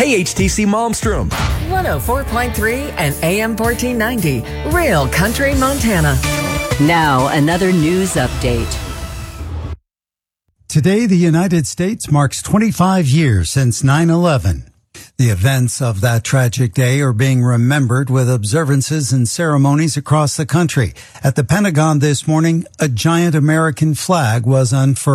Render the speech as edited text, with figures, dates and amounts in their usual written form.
KHTC Malmstrom. 104.3 and AM 1490. Real Country, Montana. Now, another news update. Today, the United States marks 25 years since 9/11. The events of that tragic day are being remembered with observances and ceremonies across the country. At the Pentagon this morning, a giant American flag was unfurled.